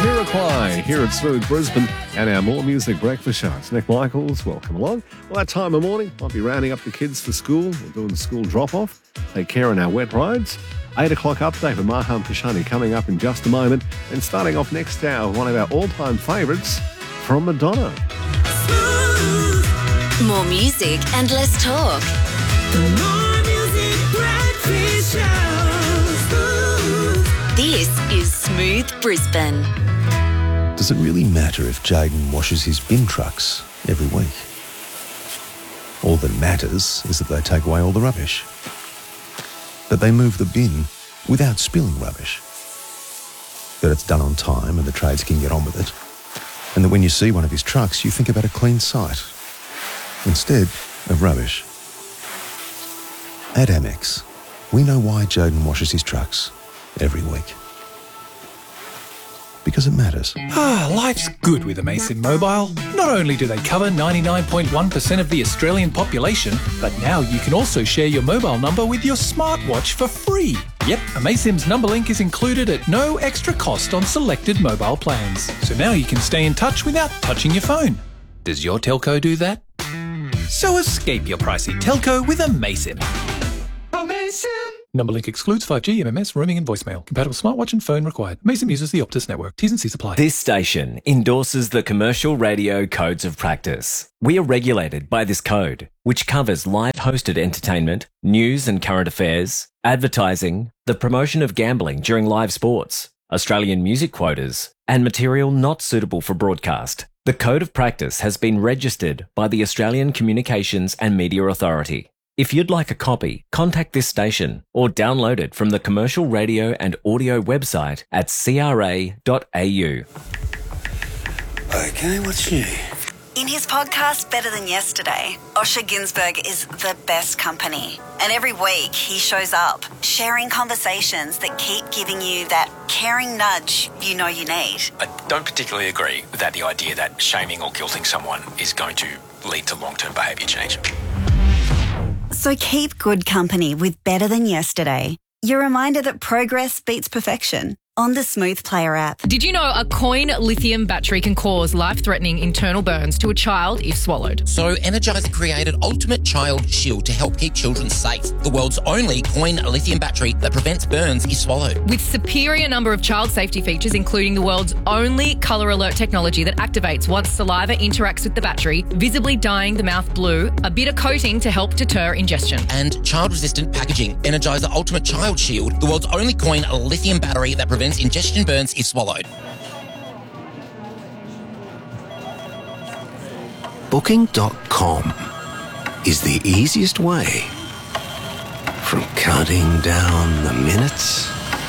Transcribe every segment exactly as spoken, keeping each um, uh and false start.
Jamiroquai here at Smooth Brisbane and our More Music Breakfast Show. It's Nick Michaels, welcome along. Well, that time of morning, might be rounding up the kids for school. We're doing the school drop-off. Take care on our wet roads. eight o'clock update with Maham Kashani coming up in just a moment. And starting off next hour, one of our all-time favourites from Madonna. More music and less talk. More Music Breakfast Show. This is Smooth Brisbane. Does it really matter if Jaden washes his bin trucks every week? All that matters is that they take away all the rubbish. That they move the bin without spilling rubbish. That it's done on time and the trades can get on with it. And that when you see one of his trucks, you think about a clean site instead of rubbish. At Amex, we know why Jaden washes his trucks every week. Because it matters. Ah, life's good with Amazon Mobile. Not only do they cover ninety-nine point one percent of the Australian population, but now you can also share your mobile number with your smartwatch for free. Yep, Amazon's number link is included at no extra cost on selected mobile plans. So now you can stay in touch without touching your phone. Does your telco do that? So escape your pricey telco with Amazon. Amazing. Number link excludes five G, M M S, roaming and voicemail. Compatible smartwatch and phone required. Amazon uses the Optus network. T's and C's apply. This station endorses the Commercial Radio Codes of Practice. We are regulated by this code, which covers live hosted entertainment, news and current affairs, advertising, the promotion of gambling during live sports, Australian music quotas, and material not suitable for broadcast. The Code of Practice has been registered by the Australian Communications and Media Authority. If you'd like a copy, contact this station or download it from the Commercial Radio and Audio website at c r a dot a u. Okay, what's new? In his podcast, Better Than Yesterday, Osher Günsberg is the best company. And every week he shows up, sharing conversations that keep giving you that caring nudge you know you need. I don't particularly agree with that, the idea that shaming or guilting someone is going to lead to long-term behaviour change. So keep good company with Better Than Yesterday. Your reminder that progress beats perfection on the Smooth Player app. Did you know a coin lithium battery can cause life-threatening internal burns to a child if swallowed? So Energizer created Ultimate Child Shield to help keep children safe. The world's only coin lithium battery that prevents burns if swallowed. With superior number of child safety features, including the world's only colour alert technology that activates once saliva interacts with the battery, visibly dyeing the mouth blue, a bitter coating to help deter ingestion. And child-resistant packaging. Energizer Ultimate Child Shield, the world's only coin lithium battery that prevents ingestion burns if swallowed. Booking dot com is the easiest way from counting down the minutes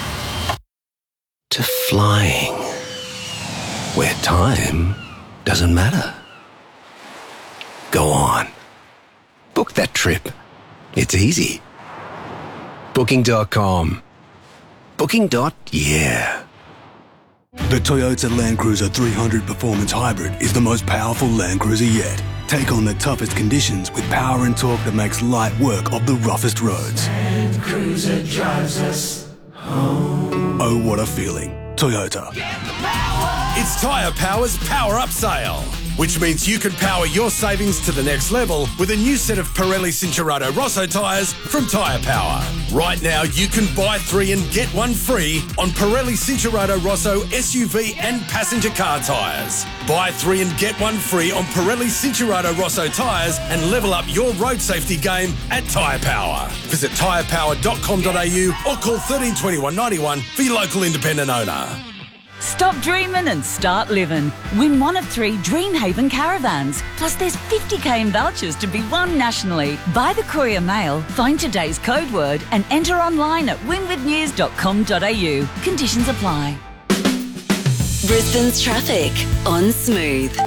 to flying where time doesn't matter. Go on. Book that trip. It's easy. Booking dot com. Booking. Yeah. The Toyota Land Cruiser three hundred Performance Hybrid is the most powerful Land Cruiser yet. Take on the toughest conditions with power and torque that makes light work of the roughest roads. Land Cruiser drives us home. Oh, what a feeling. Toyota. It's Tyre Power's Power Up Sale, which means you can power your savings to the next level with a new set of Pirelli Cincherato Rosso tyres from Tyre Power. Right now, you can buy three and get one free on Pirelli Cincherato Rosso S U V and passenger car tyres. Buy three and get one free on Pirelli Cincherato Rosso tyres and level up your road safety game at Tyre Power. Visit tyre power dot com dot a u or call one three two one, nine one for your local independent owner. Stop dreaming and start living. Win one of three Dreamhaven caravans. Plus there's fifty k in vouchers to be won nationally. Buy the Courier Mail, find today's code word and enter online at win with news dot com dot a u. Conditions apply. Brisbane's traffic on Smooth.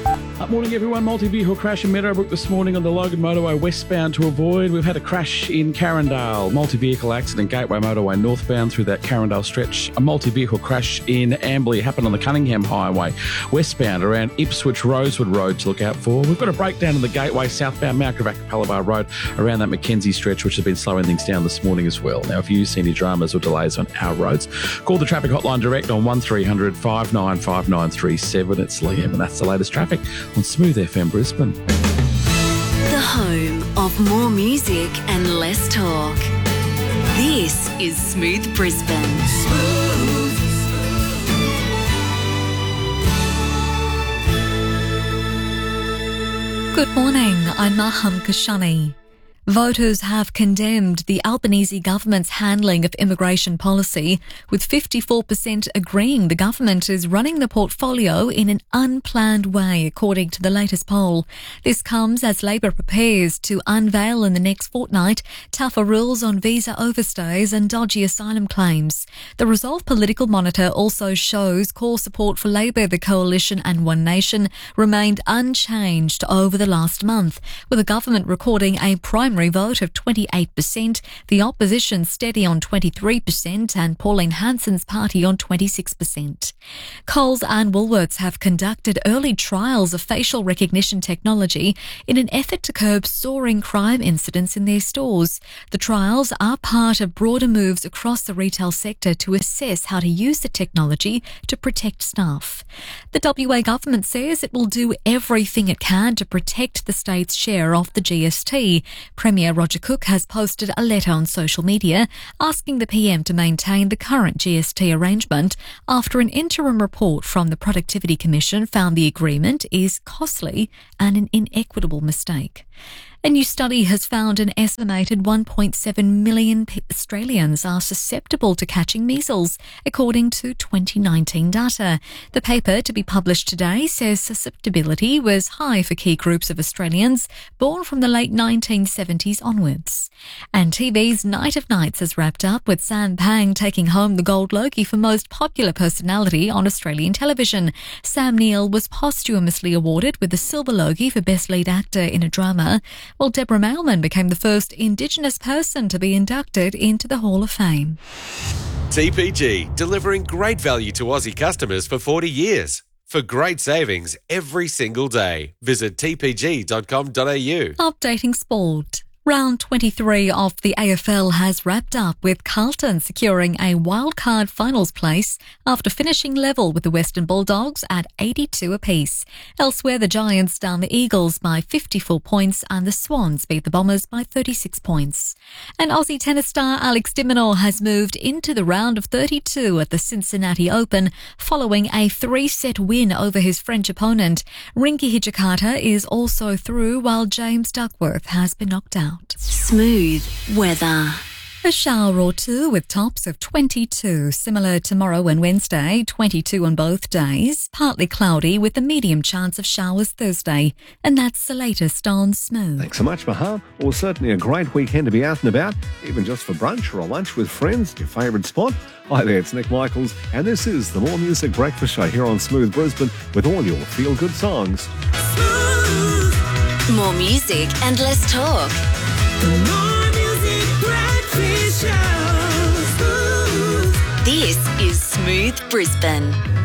Morning, everyone. Multi-vehicle crash in Meadowbrook this morning on the Logan Motorway westbound to avoid. We've had a crash in Carindale. Multi-vehicle accident Gateway Motorway northbound through that Carindale stretch. A multi-vehicle crash in Amberley happened on the Cunningham Highway westbound around Ipswich Rosewood Road to look out for. We've got a breakdown on the Gateway southbound Mount Gravatt Capella Road around that Mackenzie stretch, which has been slowing things down this morning as well. Now, if you see any dramas or delays on our roads, call the traffic hotline direct on one three hundred five nine five nine three seven. It's Liam, and that's the latest traffic on Smooth F M Brisbane. The home of more music and less talk. This is Smooth Brisbane. Smooth. Good morning, I'm Maham Kashani. Voters have condemned the Albanese government's handling of immigration policy, with fifty-four percent agreeing the government is running the portfolio in an unplanned way, according to the latest poll. This comes as Labor prepares to unveil in the next fortnight tougher rules on visa overstays and dodgy asylum claims. The Resolve Political Monitor also shows core support for Labor, the Coalition and One Nation remained unchanged over the last month, with the government recording a primary vote of twenty-eight percent, the opposition steady on twenty-three percent and Pauline Hanson's party on twenty-six percent. Coles and Woolworths have conducted early trials of facial recognition technology in an effort to curb soaring crime incidents in their stores. The trials are part of broader moves across the retail sector to assess how to use the technology to protect staff. The W A government says it will do everything it can to protect the state's share of the G S T. Premier Roger Cook has posted a letter on social media asking the P M to maintain the current G S T arrangement after an interim report from the Productivity Commission found the agreement is costly and an inequitable mistake. A new study has found an estimated one point seven million Australians are susceptible to catching measles, according to twenty nineteen data. The paper, to be published today, says susceptibility was high for key groups of Australians born from the late nineteen seventies onwards. And T V's Night of Nights has wrapped up with Sam Pang taking home the Gold Logie for most popular personality on Australian television. Sam Neill was posthumously awarded with the Silver Logie for Best Lead Actor in a Drama, while Deborah Mailman became the first Indigenous person to be inducted into the Hall of Fame. T P G, delivering great value to Aussie customers for forty years. For great savings every single day, visit t p g dot com dot a u. Updating sport. Round twenty-three of the A F L has wrapped up with Carlton securing a wildcard finals place after finishing level with the Western Bulldogs at eighty-two apiece. Elsewhere, the Giants down the Eagles by fifty-four points and the Swans beat the Bombers by thirty-six points. And Aussie tennis star Alex de Minaur has moved into the round of thirty-two at the Cincinnati Open following a three-set win over his French opponent. Rinky Hijikata is also through while James Duckworth has been knocked out. Smooth weather. A shower or two with tops of twenty-two, similar tomorrow and Wednesday, twenty-two on both days. Partly cloudy with a medium chance of showers Thursday. And that's the latest on Smooth. Thanks so much, Maham. Well, certainly a great weekend to be out and about, even just for brunch or a lunch with friends, your favourite spot. Hi there, it's Nick Michaels, and this is the More Music Breakfast Show here on Smooth Brisbane with all your feel-good songs. More music and less talk. The More Music Breakfast Show. This is Smooth Brisbane.